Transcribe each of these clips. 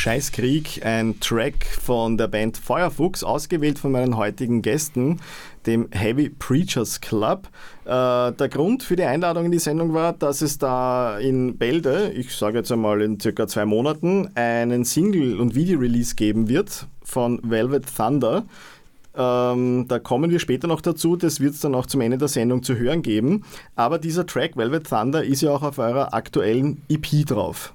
Scheißkrieg, ein Track von der Band Feuerfuchs, ausgewählt von meinen heutigen Gästen, dem Heavy Preachers Club. Der Grund für die Einladung in die Sendung war, dass es da in Bälde, ich sage jetzt einmal in circa 2 Monaten, einen Single- und Video-Release geben wird von Velvet Thunder. Da kommen wir später noch dazu, das wird es dann auch zum Ende der Sendung zu hören geben. Aber dieser Track Velvet Thunder ist ja auch auf eurer aktuellen EP drauf.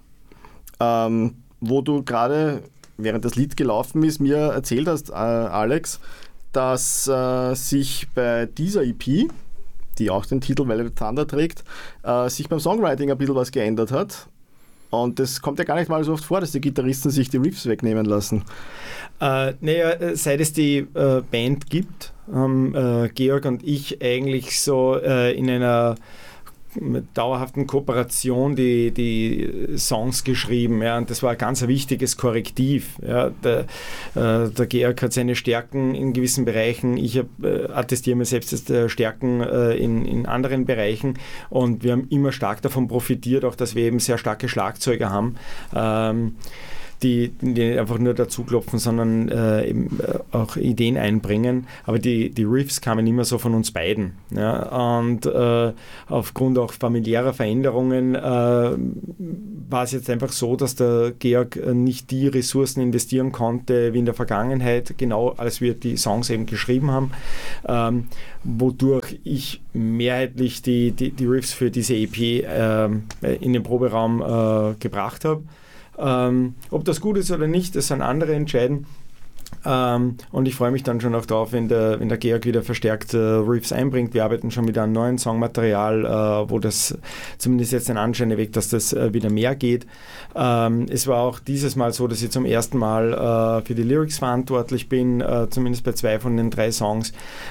Wo du gerade, während das Lied gelaufen ist, mir erzählt hast, Alex, dass sich bei dieser EP, die auch den Titel Velvet Thunder trägt, sich beim Songwriting ein bisschen was geändert hat. Und das kommt ja gar nicht mal so oft vor, dass die Gitarristen sich die Riffs wegnehmen lassen. Seit es die Band gibt, haben Georg und ich eigentlich so in einer dauerhaften Kooperation die Songs geschrieben, ja, und das war ein ganz wichtiges Korrektiv. Ja. Der Georg hat seine Stärken in gewissen Bereichen, ich attestiere mir selbst jetzt Stärken in anderen Bereichen, und wir haben immer stark davon profitiert, auch dass wir eben sehr starke Schlagzeuger haben, die einfach nur dazuklopfen, sondern eben auch Ideen einbringen. Aber die Riffs kamen immer so von uns beiden. Ja? Und aufgrund auch familiärer Veränderungen war es jetzt einfach so, dass der Georg nicht die Ressourcen investieren konnte wie in der Vergangenheit, genau als wir die Songs eben geschrieben haben, wodurch ich mehrheitlich die Riffs für diese EP in den Proberaum gebracht habe. Ob das gut ist oder nicht, das sind andere entscheiden. Und ich freue mich dann schon auch darauf, wenn der Georg wieder verstärkt Riffs einbringt. Wir arbeiten schon wieder an neuen Songmaterial, wo das zumindest jetzt den Anschein erweckt, dass das wieder mehr geht. Es war auch dieses Mal so, dass ich zum ersten Mal für die Lyrics verantwortlich bin, zumindest bei 2 von den 3 Songs.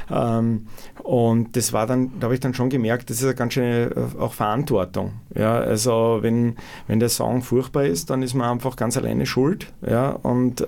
Und das war dann, da habe ich dann schon gemerkt, das ist eine ganz schöne auch Verantwortung. Ja, also wenn der Song furchtbar ist, dann ist man einfach ganz alleine schuld. Ja, und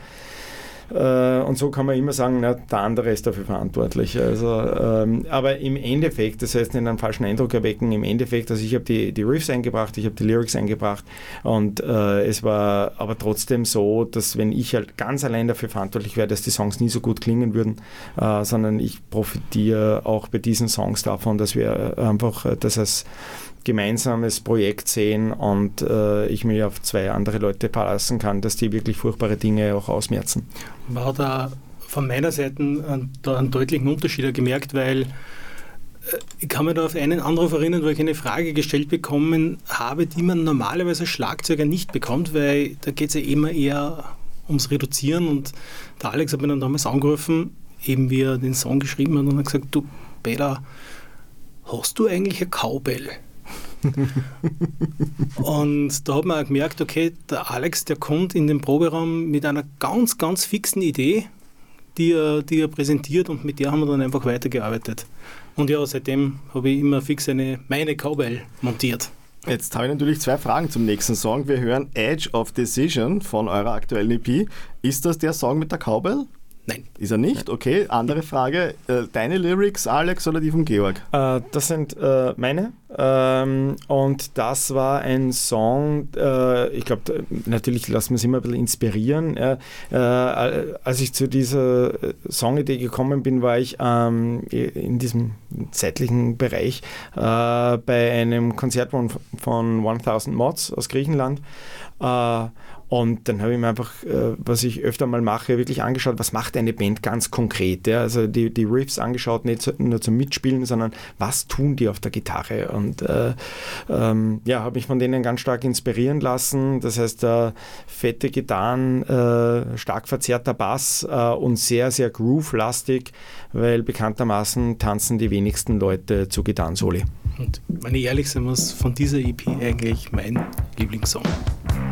so kann man immer sagen, na, der andere ist dafür verantwortlich. Also, aber im Endeffekt, das heißt nicht einen falschen Eindruck erwecken, im Endeffekt, also ich habe die Riffs eingebracht, ich habe die Lyrics eingebracht, und es war aber trotzdem so, dass wenn ich halt ganz allein dafür verantwortlich wäre, dass die Songs nie so gut klingen würden, sondern ich profitiere auch bei diesen Songs davon, dass wir einfach das als gemeinsames Projekt sehen und ich mich auf 2 andere Leute verlassen kann, dass die wirklich furchtbare Dinge auch ausmerzen. War da von meiner Seite einen deutlichen Unterschied gemerkt, weil ich kann mich da auf einen Anruf erinnern, wo ich eine Frage gestellt bekommen habe, die man normalerweise als Schlagzeuger nicht bekommt, weil da geht es ja immer eher ums Reduzieren, und der Alex hat mir dann damals angerufen, eben wie er den Song geschrieben hat, und hat gesagt, du Peter, hast du eigentlich eine Cowbell? Und da hat man auch gemerkt, okay, der Alex, der kommt in den Proberaum mit einer ganz, ganz fixen Idee, die er präsentiert, und mit der haben wir dann einfach weitergearbeitet. Und ja, seitdem habe ich immer fix meine Cowbell montiert. Jetzt habe ich natürlich 2 Fragen zum nächsten Song. Wir hören Edge of Decision von eurer aktuellen EP. Ist das der Song mit der Cowbell? Nein. Ist er nicht? Okay, andere Frage. Deine Lyrics, Alex, oder die von Georg? Das sind meine. Und das war ein Song, ich glaube, natürlich lassen wir uns immer ein bisschen inspirieren. Als ich zu dieser Songidee gekommen bin, war ich in diesem zeitlichen Bereich bei einem Konzert von 1000 Mods aus Griechenland. Und dann habe ich mir einfach, was ich öfter mal mache, wirklich angeschaut, was macht eine Band ganz konkret. Ja? Also die Riffs angeschaut, nicht nur zum Mitspielen, sondern was tun die auf der Gitarre. Und habe mich von denen ganz stark inspirieren lassen. Das heißt, fette Gitarren, stark verzerrter Bass und sehr, sehr groove-lastig, weil bekanntermaßen tanzen die wenigsten Leute zu Gitarrensoli. Und wenn ich ehrlich sein muss, von dieser EP eigentlich mein Lieblingssong.